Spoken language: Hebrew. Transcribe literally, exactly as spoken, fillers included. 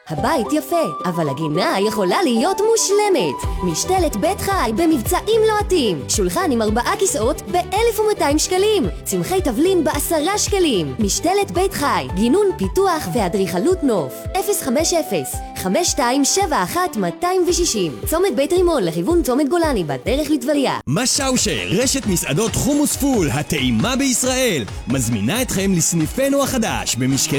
הבית יפה, אבל הגינה יכולה להיות מושלמת. משתלת בית חי במבצעים לוהטים. שולחן עם ארבעה כיסאות ב-אלף ומאתיים שקלים. צמחי תבלין בעשרה שקלים. משתלת בית חי, גינון פיתוח ואדריכלות נוף. אפס חמש אפס חמש שתיים שבע אחת מאתיים ושישים. צומת בית רימון לכיוון צומת גולני בדרך לטבריה. משאושר, רשת מסעדות חומוס פול, הטעימה בישראל, מזמינה אתכם לסניפנו החדש במשקי